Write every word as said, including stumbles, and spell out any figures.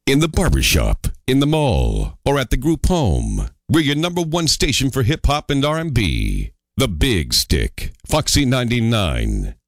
in the barbershop, in the mall, or at the group home. We're your number one station for hip-hop and R and B. The Big Stick, Foxy ninety-nine.